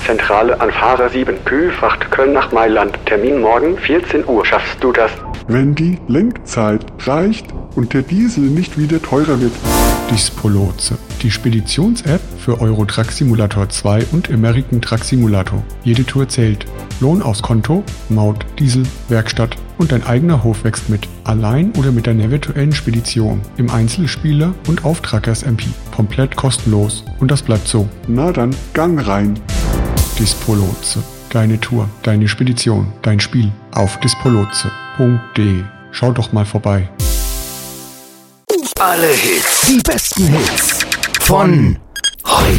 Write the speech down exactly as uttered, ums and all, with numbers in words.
Zentrale an Fahrer sieben, Kühlfracht Köln nach Mailand. Termin morgen vierzehn Uhr. Schaffst du das? Wenn die Lenkzeit reicht und der Diesel nicht wieder teurer wird. Dispoloze, die Speditions-App für Euro Truck Simulator zwei und American Truck Simulator. Jede Tour zählt. Lohn aufs Konto, Maut, Diesel, Werkstatt und dein eigener Hof wächst mit. Allein oder mit deiner virtuellen Spedition. Im Einzelspieler und auf Truckers M P. Komplett kostenlos. Und das bleibt so. Na dann, Gang rein. Dispoloze. Deine Tour, deine Spedition, dein Spiel auf dispoloze punkt de. Schau doch mal vorbei. Alle Hits, die besten Hits von heute.